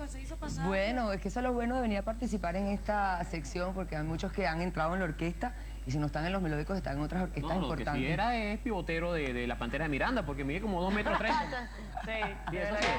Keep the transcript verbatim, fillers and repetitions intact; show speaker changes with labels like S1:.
S1: pues se hizo pasar.
S2: Bueno, es que eso es lo bueno de venir a participar en esta sección, porque hay muchos que han entrado en la orquesta y si no están en los melódicos están en otras orquestas
S3: No, lo
S2: importantes.
S3: que sí era es pivotero de, de la Pantera de Miranda, porque mide como dos metros tres.
S2: Sí,
S3: Sí, eso sí.